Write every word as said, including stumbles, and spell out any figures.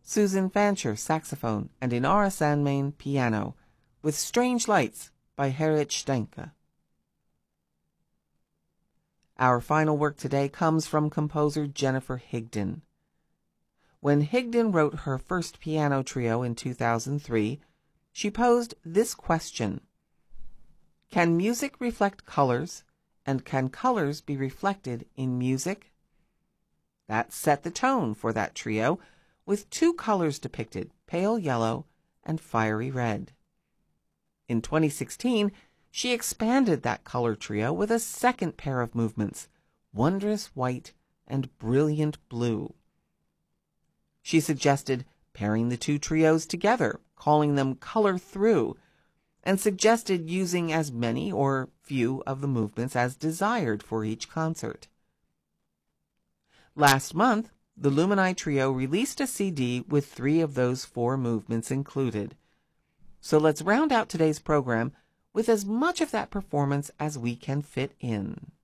Susan Fancher, saxophone, and Inara Sandmain, piano, with Strange Lights by Gerrit Steinke. Our final work today comes from composer Jennifer Higdon. When Higdon wrote her first piano trio in two thousand three, she posed this question: can music reflect colors, and can colors be reflected in music? That set the tone for that trio, with two colors depicted, pale yellow and fiery red. In twenty sixteen, she expanded that color trio with a second pair of movements, wondrous white and brilliant blue. She suggested pairing the two trios together, calling them Color Through, and suggested using as many or few of the movements as desired for each concert. Last month, the Lumini Trio released a C D with three of those four movements included. So let's round out today's program with as much of that performance as we can fit in.